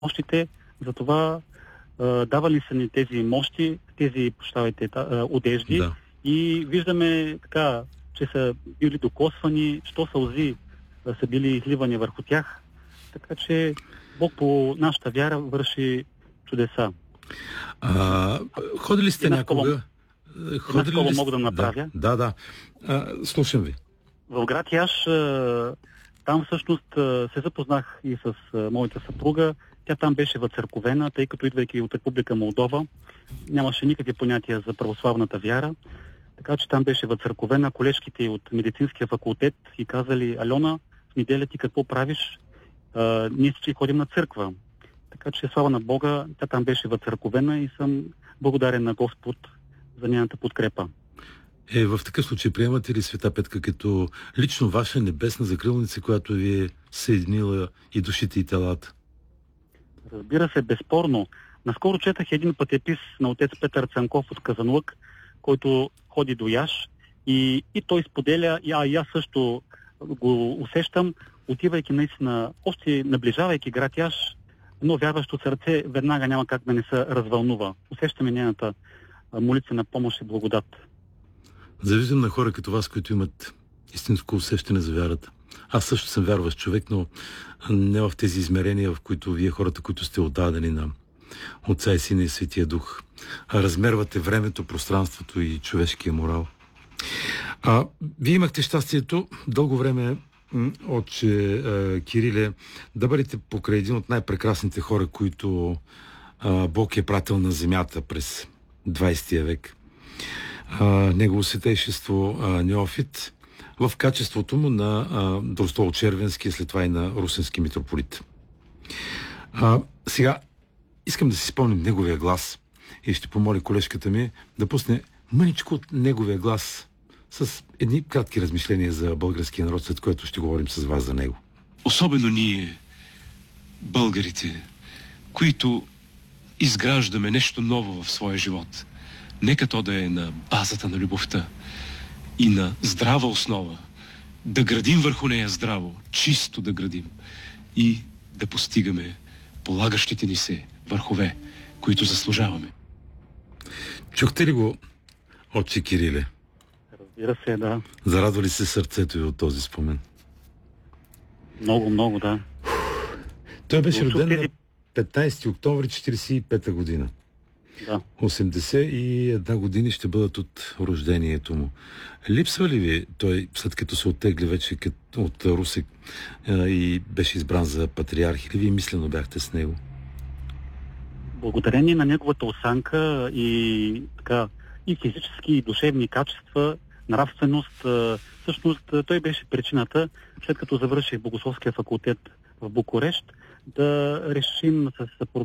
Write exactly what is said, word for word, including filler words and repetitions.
мощите, затова а, давали са ни тези мощи, тези, прощавайте, та, одежди Да. и виждаме така, че са били докосвани, що сълзи а, са били изливани върху тях. Така че Бог по нашата вяра върши чудеса. А, ходили сте Една някога? Една скоба мога да направя. Да, да. да. А, слушам ви. В град Яш, а, там всъщност а, се запознах и с а, моята съпруга. Тя там беше въцърковена, тъй като идвайки от Република Молдова, нямаше никакви понятия за православната вяра. Така че там беше въцърковена. Колежките от медицинския факултет и казали: Алена, в неделя ти какво правиш? А, ние всички ходим на църква. Така че слава на Бога, тя там беше въцърковена и съм благодарен на Господ за нейната подкрепа. Е, в такъв случай приемате ли Света Петка като лично ваша небесна закрилница, която ви е съединила и душите, и телата? Разбира се, безспорно. Наскоро четах един пътепис на отец Петър Цанков от Казанлък, който ходи до Яш и, и той споделя, а и аз също го усещам, отивайки наистина, още наближавайки град Яш, но вярващо сърце веднага няма как да не се развълнува. Усещаме нейната молитва на помощ и благодат. Завиждам на хора като вас, които имат истинско усещане за вярата. Аз също съм вярващ човек, но не в тези измерения, в които вие, хората, които сте отдадени на Отца и Сина и Светия Дух, а размервате времето, пространството и човешкия морал. А, вие имахте щастието дълго време, отче а, Кириле, да бъдете покрай един от най-прекрасните хора, които а, Бог е пратил на земята през двайсетия век. А, негово святейшество а, Неофит, в качеството му на Дростол Червенски, след това и на русенски митрополит. А, сега, искам да си спомним неговия глас и ще помоля колежката ми да пусне мъничко от неговия глас с едни кратки размишления за българския народ, след което ще говорим с вас за него. Особено ние, българите, които изграждаме нещо ново в своя живот. Нека то да е на базата на любовта и на здрава основа. Да градим върху нея здраво, чисто да градим и да постигаме полагащите ни се върхове, които заслужаваме. Чухте ли го, отче Кириле? Разбира се, да. Зарадва ли се сърцето ви от този спомен? Много, много, да. Той беше Чух роден тези... на петнайсети октомври четирийсет и пета година. Да. осемдесет и една години ще бъдат от рождението му. Липсва ли ви той, след като се оттегли вече от Русе и беше избран за патриарх, или вие мислено бяхте с него? Благодарение на неговата осанка и така, и физически, и душевни качества, нравственост, всъщност той беше причината, след като завърших Богословския факултет в Букурещ, да решим с